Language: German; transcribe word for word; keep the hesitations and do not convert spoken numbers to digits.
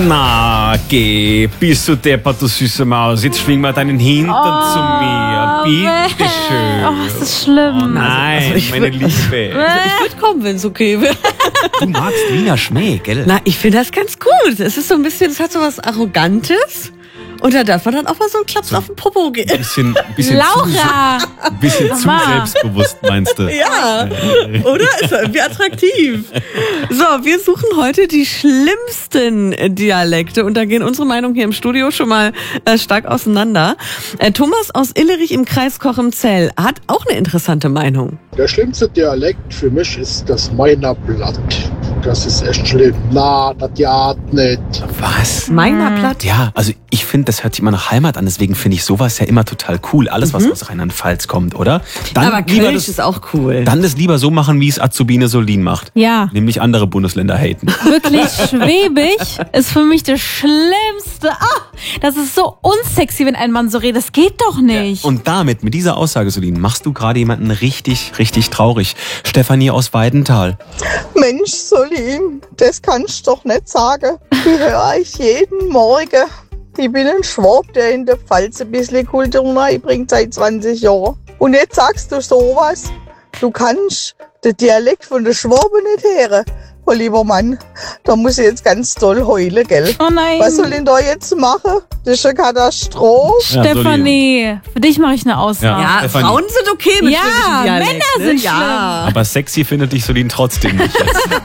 Na, geh, bist du deppert, du süße Maus. Jetzt schwing mal deinen Hintern Oh, zu mir. Bitte schön. Oh, ist das schlimm. Oh, nein, Also ich meine würd- Liebe. Also ich würde kommen, wenn es okay wäre. Du magst Wiener Schmäh, gell? Na, ich finde das ganz gut. Es ist so ein bisschen, es hat so was Arrogantes. Und da darf man dann auch mal so einen Klaps auf den Popo geben. Bisschen, bisschen Laura! zu, bisschen zu Mama. selbstbewusst, meinst du? Ja, oder? Ist doch irgendwie attraktiv. So, wir suchen heute die schlimmsten Dialekte und da gehen unsere Meinungen hier im Studio schon mal äh, stark auseinander. Äh, Thomas aus Illerich im Kreis Cochem-Zell hat auch eine interessante Meinung. Der schlimmste Dialekt für mich ist das Meiner Blatt. Das ist echt schlimm. Na, das ja nicht. Was? Meiner Platt. Ja, also ich finde, das hört sich immer nach Heimat an, deswegen finde ich sowas ja immer total cool. Alles, was aus Rheinland-Pfalz kommt, oder? Dann Aber lieber Kölsch das, ist auch cool. dann das lieber so machen, wie es Azubine Solin macht. Ja, Nämlich andere Bundesländer haten. wirklich schwäbig ist für mich das Schlimmste. Ah, das ist so unsexy, wenn ein Mann so redet. Das geht doch nicht. Und damit, mit dieser Aussage, Solin, machst du gerade jemanden richtig, richtig traurig. Stefanie aus Weidenthal. Mensch, Solin, das kannst du doch nicht sagen. Die höre ich jeden Morgen. Ich bin ein Schwab, der in der Pfalz ein bisschen Kultur bringt seit zwanzig Jahren. Und jetzt sagst du sowas. Du kannst den Dialekt von der Schwaben nicht hören. Oh, lieber Mann, da muss ich jetzt ganz doll heulen, gell? Oh nein. Was soll ich da jetzt machen? Das ist eine Katastrophe. Ja, Stefanie, für dich mache ich eine Ausnahme. Ja, Stefanie. Frauen sind okay mit Ja, schwäbischen Dialekten, Männer sind ne? Ja. Aber sexy findet dich Solin trotzdem nicht jetzt.